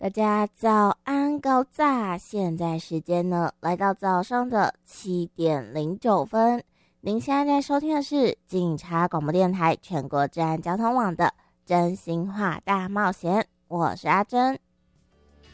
大家早安高炸，现在时间呢来到早上的7:09。您现在在收听的是警察广播电台全国治安交通网的真心话大冒险，我是阿珍。